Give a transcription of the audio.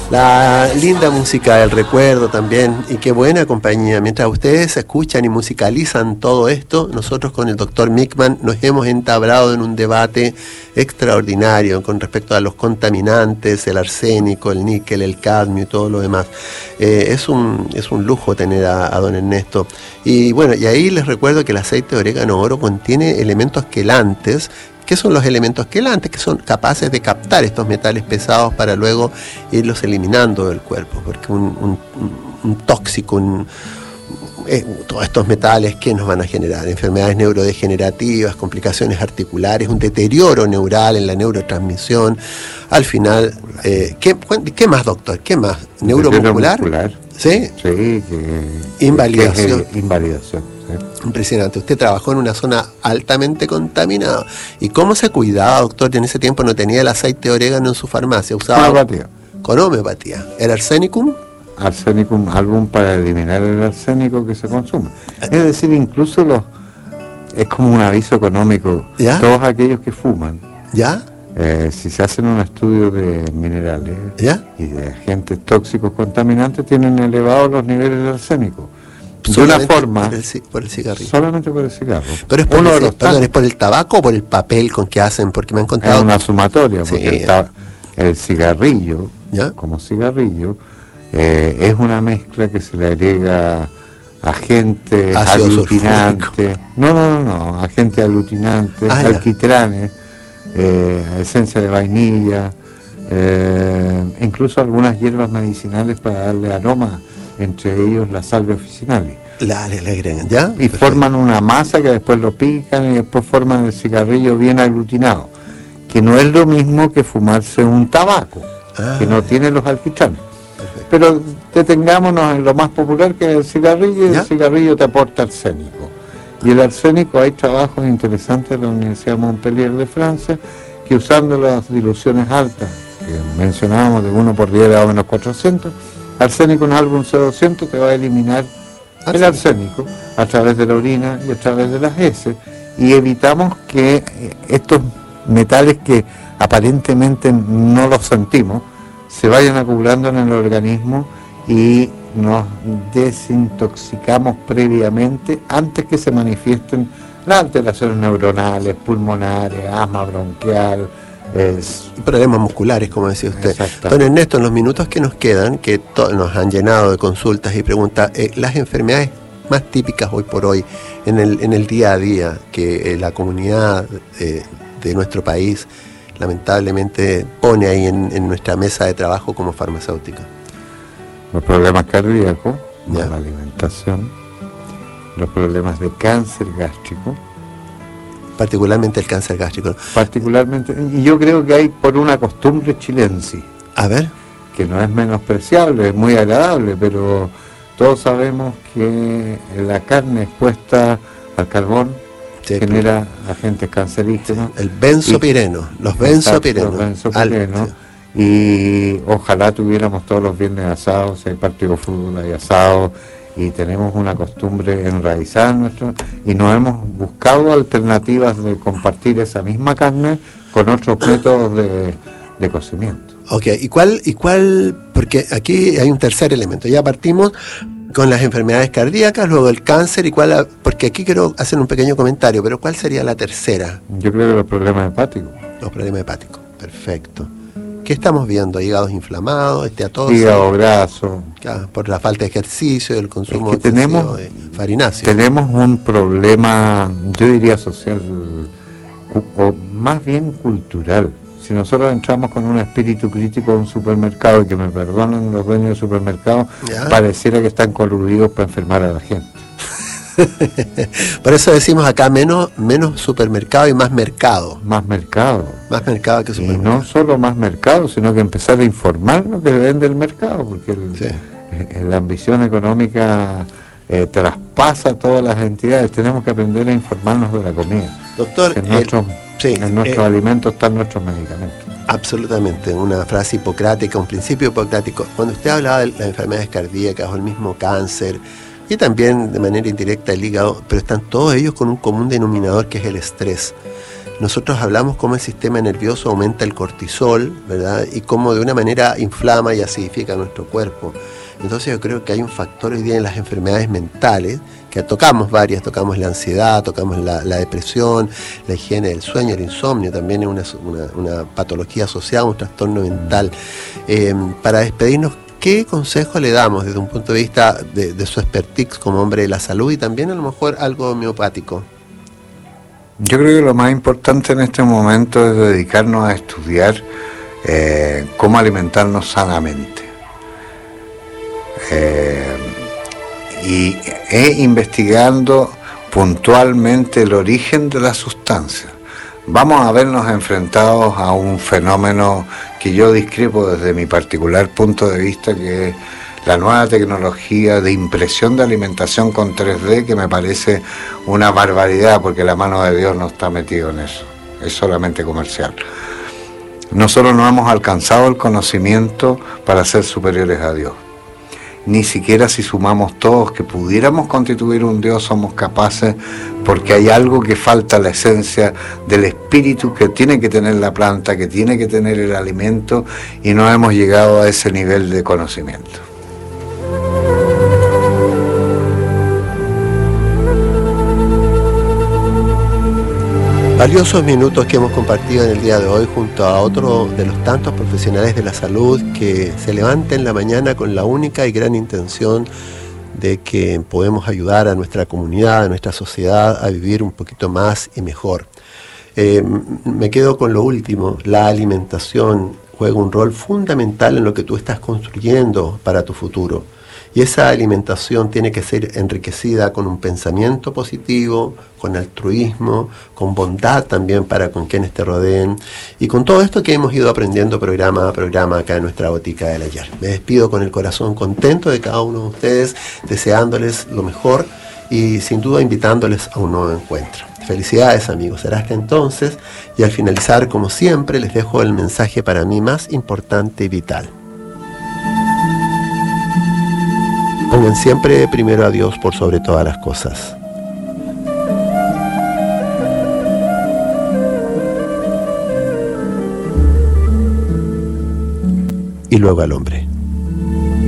La linda música del recuerdo también, y qué buena compañía. Mientras ustedes escuchan y musicalizan todo esto, nosotros con el doctor Mickman nos hemos entablado en un debate extraordinario con respecto a los contaminantes, el arsénico, el níquel, el cadmio y todo lo demás. Es un lujo tener a don Ernesto. Y bueno, y ahí les recuerdo que el aceite de orégano oro contiene elementos quelantes. ¿Qué son los elementos quelantes? Que son capaces de captar estos metales pesados para luego irlos eliminando del cuerpo, porque un tóxico, todos estos metales, ¿qué nos van a generar? Enfermedades neurodegenerativas, complicaciones articulares, un deterioro neural en la neurotransmisión. Al final, ¿qué más, doctor? ¿Qué más? ¿Neuromuscular? ¿Sí? Sí. Invalidación. Invalidación. Impresionante. Usted trabajó en una zona altamente contaminada. ¿Y cómo se cuidaba, doctor? En ese tiempo no tenía el aceite de orégano en su farmacia. Usaba homeopatía. Con homeopatía. ¿El arsénicum? Arsénicum album para eliminar el arsénico que se consume. Es decir, incluso es como un aviso económico. ¿Ya? Todos aquellos que fuman. ¿Ya? Si se hacen un estudio de minerales, ¿ya?, y de agentes tóxicos contaminantes, tienen elevados los niveles de arsénico. De una forma. Por el cigarrillo. Solamente por el cigarro. Pero es ¿es por el tabaco o por el papel con que hacen? Porque me han contado. Es una sumatoria, porque sí. El cigarrillo, ¿ya?, como cigarrillo, es una mezcla que se le agrega agentes aglutinantes. No, agentes aglutinantes, alquitranes, esencia de vainilla, incluso algunas hierbas medicinales para darle aroma, entre ellos la salvia officinalis. Le agregan, ¿ya? Y perfecto. Forman una masa que después lo pican y después forman el cigarrillo bien aglutinado, que no es lo mismo que fumarse un tabaco, que no tiene los alquitranes. Perfecto. Pero detengámonos en lo más popular, que es el cigarrillo, y ¿ya?, el cigarrillo te aporta arsénico. Y el arsénico, hay trabajos interesantes de la Universidad de Montpellier de Francia, que usando las diluciones altas, que mencionábamos de 1 por 10 a menos 400, arsénico en álbum C200 te va a eliminar el arsénico a través de la orina y a través de las heces, y evitamos que estos metales que aparentemente no los sentimos se vayan acumulando en el organismo y nos desintoxicamos previamente antes que se manifiesten las alteraciones neuronales, pulmonares, asma bronquial, problemas musculares, como decía usted. Don Ernesto, en los minutos que nos quedan, que nos han llenado de consultas y preguntas, las enfermedades más típicas hoy por hoy en el día a día que la comunidad de nuestro país lamentablemente pone ahí en nuestra mesa de trabajo como farmacéutica. Los problemas cardíacos, la alimentación, los problemas de cáncer gástrico. Particularmente el cáncer gástrico. Particularmente, y yo creo que hay por una costumbre chilensis. A ver. Que no es menospreciable, es muy agradable, pero todos sabemos que la carne expuesta al carbón genera agentes cancerígenos. El benzopireno, los benzopirenos. Y ojalá tuviéramos todos los viernes asados, si hay partido de fútbol, hay asados, y tenemos una costumbre enraizada en nuestro, y nos hemos buscado alternativas de compartir esa misma carne con otros métodos de cocimiento. Ok, ¿y cuál? Porque aquí hay un tercer elemento. Ya partimos con las enfermedades cardíacas, luego el cáncer, porque aquí quiero hacer un pequeño comentario, pero ¿cuál sería la tercera? Yo creo que los problemas hepáticos. Los problemas hepáticos, perfecto. ¿Qué estamos viendo? Hígados inflamados, esteatosis. Hígado graso. Claro, por la falta de ejercicio, el consumo de farináceos. Tenemos un problema, yo diría social, o más bien cultural. Si nosotros entramos con un espíritu crítico a un supermercado, y que me perdonen los dueños del supermercado, pareciera que están coludidos para enfermar a la gente. Por eso decimos acá menos supermercado y más mercado. Más mercado. Más mercado que supermercado. Y no solo más mercado, sino que empezar a informar lo que vende el mercado, porque la ambición económica traspasa todas las entidades. Tenemos que aprender a informarnos de la comida. Doctor, en nuestros alimentos están nuestros medicamentos. Absolutamente, una frase hipocrática, un principio hipocrático. Cuando usted hablaba de las enfermedades cardíacas o el mismo cáncer, y también de manera indirecta el hígado, pero están todos ellos con un común denominador que es el estrés. nosotros hablamos cómo el sistema nervioso aumenta el cortisol, ¿verdad? Y cómo de una manera inflama y acidifica nuestro cuerpo. Entonces yo creo que hay un factor hoy día en las enfermedades mentales, que tocamos varias, tocamos la ansiedad, tocamos la depresión, la higiene del sueño, el insomnio, también es una patología asociada a un trastorno mental. Para despedirnos, ¿qué consejo le damos desde un punto de vista de su expertise como hombre de la salud y también a lo mejor algo homeopático? Yo creo que lo más importante en este momento es dedicarnos a estudiar cómo alimentarnos sanamente. Y investigando puntualmente el origen de la sustancia. Vamos a vernos enfrentados a un fenómeno que yo discrepo desde mi particular punto de vista, que es la nueva tecnología de impresión de alimentación con 3D, que me parece una barbaridad, porque la mano de Dios no está metido en eso, es solamente comercial. Nosotros no hemos alcanzado el conocimiento para ser superiores a Dios. Ni siquiera si sumamos todos que pudiéramos constituir un Dios somos capaces, porque hay algo que falta, la esencia del espíritu que tiene que tener la planta, que tiene que tener el alimento, y no hemos llegado a ese nivel de conocimiento. Valiosos minutos que hemos compartido en el día de hoy junto a otro de los tantos profesionales de la salud que se levantan en la mañana con la única y gran intención de que podemos ayudar a nuestra comunidad, a nuestra sociedad a vivir un poquito más y mejor. Me quedo con lo último, la alimentación juega un rol fundamental en lo que tú estás construyendo para tu futuro. Y esa alimentación tiene que ser enriquecida con un pensamiento positivo, con altruismo, con bondad también para con quienes te rodeen, y con todo esto que hemos ido aprendiendo programa a programa acá en nuestra Botica del Ayer. Me despido con el corazón contento de cada uno de ustedes, deseándoles lo mejor y sin duda invitándoles a un nuevo encuentro. Felicidades, amigos, será hasta entonces, y al finalizar, como siempre, les dejo el mensaje para mí más importante y vital. Pongan siempre primero a Dios por sobre todas las cosas. Y luego al hombre.